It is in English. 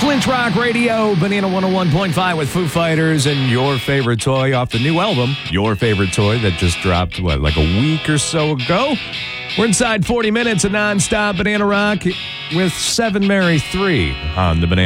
Flint Rock Radio, Banana 101.5 with Foo Fighters and Your Favorite Toy off the new album, Your Favorite Toy, that just dropped, like a week or so ago. We're inside 40 minutes of nonstop Banana Rock with 7 Mary 3 on the Banana